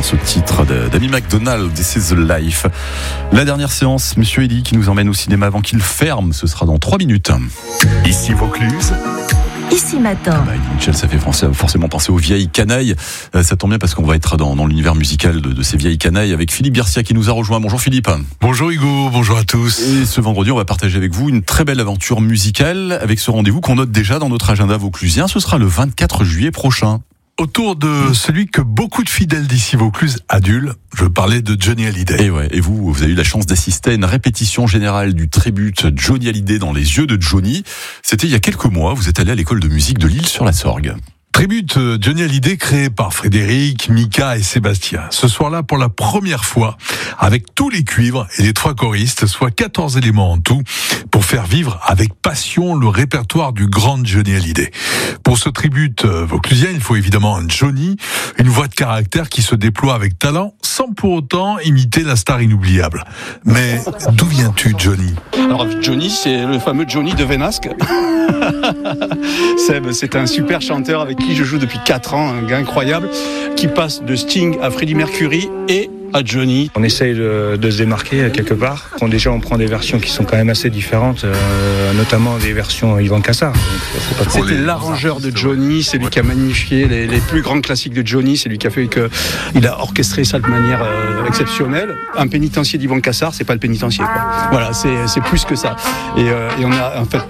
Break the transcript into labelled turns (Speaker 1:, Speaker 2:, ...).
Speaker 1: l'instant ce titre d'Amy McDonald, This is the Life. La dernière séance, Monsieur Elie qui nous emmène au cinéma avant qu'il ferme, ce sera dans 3 minutes.
Speaker 2: Ici Vaucluse.
Speaker 3: Ici Matin.
Speaker 1: Michel, ça fait forcément penser aux vieilles canailles. Ça tombe bien parce qu'on va être dans l'univers musical de ces vieilles canailles avec Philippe Garcia qui nous a rejoint. Bonjour Philippe.
Speaker 2: Bonjour Hugo, bonjour à tous.
Speaker 1: Et ce vendredi, on va partager avec vous une très belle aventure musicale avec ce rendez-vous qu'on note déjà dans notre agenda vauclusien. Ce sera le 24 juillet prochain.
Speaker 2: Autour de celui que beaucoup de fidèles d'ici Vaucluse adulent, je parlais de Johnny Hallyday.
Speaker 1: Et vous avez eu la chance d'assister à une répétition générale du tribute Johnny Hallyday dans les yeux de Johnny. C'était il y a quelques mois, vous êtes allé à l'école de musique de L'Isle-sur-la-Sorgue.
Speaker 2: Tribute Johnny Hallyday créé par Frédéric, Mika et Sébastien. Ce soir-là, pour la première fois, avec tous les cuivres et les 3 choristes, soit 14 éléments en tout, pour faire vivre avec passion le répertoire du grand Johnny Hallyday. Pour ce tribute vauclusien, il faut évidemment un Johnny, une voix de caractère qui se déploie avec talent, sans pour autant imiter la star inoubliable. Mais d'où viens-tu, Johnny ?
Speaker 4: Alors Johnny, c'est le fameux Johnny de Vénasque. Seb, c'est un super chanteur avec qui je joue depuis 4 ans, un gars incroyable, qui passe de Sting à Freddie Mercury et à Johnny.
Speaker 5: On essaye de se démarquer quelque part. On prend des versions qui sont quand même assez différentes, notamment des versions Yvan Cassar.
Speaker 4: C'était l'arrangeur de Johnny, c'est lui qui a magnifié les plus grands classiques de Johnny, c'est lui qui a fait qu'il a orchestré ça de manière exceptionnelle. Un pénitencier d'Yvan Cassar, c'est pas le pénitencier, quoi. Voilà, c'est plus que ça. Et on a en fait